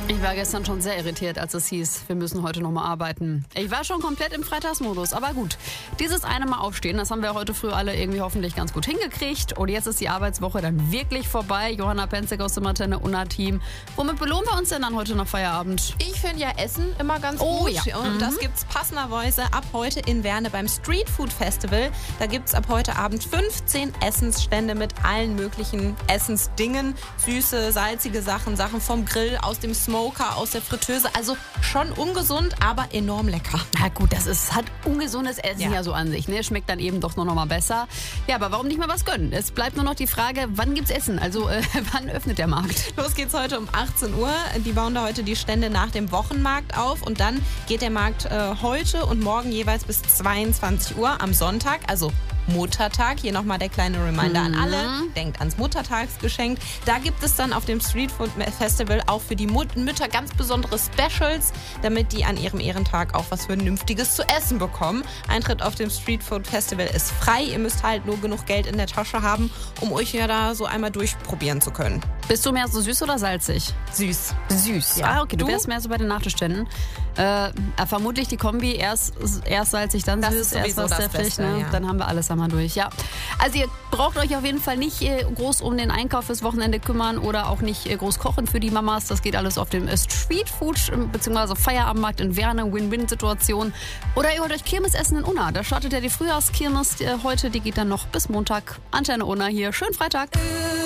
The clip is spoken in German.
Ich war gestern schon sehr irritiert, als es hieß, wir müssen heute nochmal arbeiten. Ich war schon komplett im Freitagsmodus, aber gut. Dieses eine Mal aufstehen, das haben wir heute früh alle irgendwie hoffentlich ganz gut hingekriegt. Und jetzt ist die Arbeitswoche dann wirklich vorbei. Johanna Penzig aus dem Antenne-Unna-Team. Womit belohnen wir uns denn dann heute nach Feierabend? Ich finde ja Essen immer ganz gut. Ja. Und das gibt's passenderweise ab heute in Werne beim Street Food Festival. Da gibt's ab heute Abend 15 Essensstände mit allen möglichen Essensdingen. Süße, salzige Sachen, Sachen vom Grill, aus dem Smoker, aus der Fritteuse. Also schon ungesund, aber enorm lecker. Na gut, hat ungesundes Essen ja so an sich. Ne? Schmeckt dann eben doch noch mal besser. Ja, aber warum nicht mal was gönnen? Es bleibt nur noch die Frage, wann gibt's Essen? Also wann öffnet der Markt? Los geht's heute um 18 Uhr. Die bauen da heute die Stände nach dem Wochenmarkt auf. Und dann geht der Markt heute und morgen jeweils bis 22 Uhr am Sonntag. Also Muttertag. Hier nochmal der kleine Reminder an alle. Denkt ans Muttertagsgeschenk. Da gibt es dann auf dem Street Food Festival auch für die Mütter ganz besondere Specials, damit die an ihrem Ehrentag auch was Vernünftiges zu essen bekommen. Eintritt auf dem Street Food Festival ist frei. Ihr müsst halt nur genug Geld in der Tasche haben, um euch ja da so einmal durchprobieren zu können. Bist du mehr so süß oder salzig? Süß. Süß. Ja. Ah, okay. Du wärst mehr so bei den Nachtischständen. Vermutlich die Kombi, erst salzig, dann Das süß, ist erst sowieso was das deftig. Beste, Ne? ja. Dann haben wir alles einmal durch. Ja. Also ihr braucht euch auf jeden Fall nicht groß um den Einkauf fürs Wochenende kümmern oder auch nicht groß kochen für die Mamas. Das geht alles auf dem Street Food bzw. Feierabendmarkt in Werne, Win-Win-Situation. Oder ihr holt euch Kirmesessen in Unna. Da startet ja die Frühjahrskirmes heute. Die geht dann noch bis Montag. Antenne Unna hier. Schönen Freitag.